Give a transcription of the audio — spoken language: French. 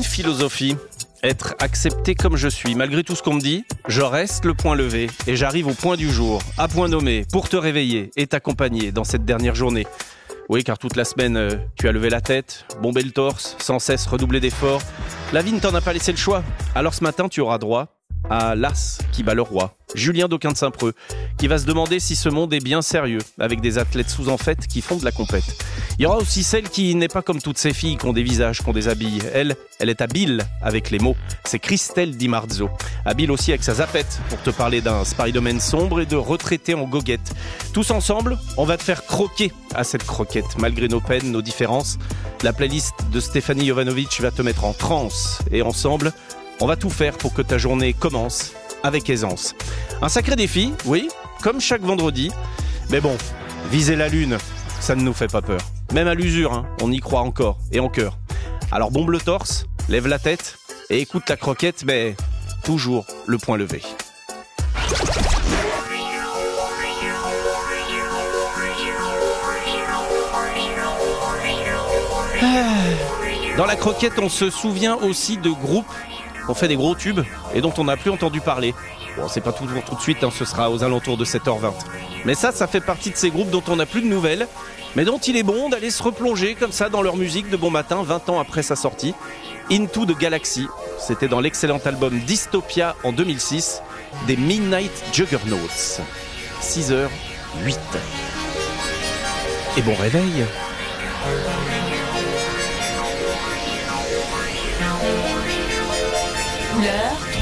une philosophie. Être accepté comme je suis. Malgré tout ce qu'on me dit, je reste le point levé et j'arrive au point du jour, à point nommé, pour te réveiller et t'accompagner dans cette dernière journée. Oui, car toute la semaine, tu as levé la tête, bombé le torse, sans cesse redoublé d'efforts. La vie ne t'en a pas laissé le choix. Alors ce matin, tu auras droit à l'as qui bat le roi, Julien Doquin de Saint-Preux, qui va se demander si ce monde est bien sérieux, avec des athlètes sous-en-fait qui font de la compète. Il y aura aussi celle qui n'est pas comme toutes ces filles, qui ont des visages, qui ont des habits. Elle est habile avec les mots. C'est Christelle Di Marzo. Habile aussi avec sa zapette, pour te parler d'un Spider-Man sombre et de retraités en goguette. Tous ensemble, on va te faire croquer à cette croquette, malgré nos peines, nos différences. La playlist de Stéphanie Jovanovic va te mettre en transe. Et ensemble, on va tout faire pour que ta journée commence avec aisance. Un sacré défi, oui, comme chaque vendredi. Mais bon, viser la lune, ça ne nous fait pas peur. Même à l'usure, on y croit encore et en cœur. Alors bombe le torse, lève la tête et écoute la croquette, mais toujours le point levé. Dans la croquette, on se souvient aussi de groupes qui ont fait des gros tubes et dont on n'a plus entendu parler. Bon, c'est pas toujours tout de suite, ce sera aux alentours de 7h20. Mais ça fait partie de ces groupes dont on n'a plus de nouvelles, mais dont il est bon d'aller se replonger comme ça dans leur musique de bon matin, 20 ans après sa sortie. Into the Galaxy, c'était dans l'excellent album Dystopia en 2006, des Midnight Juggernauts. 6h08. Et bon réveil. Couleur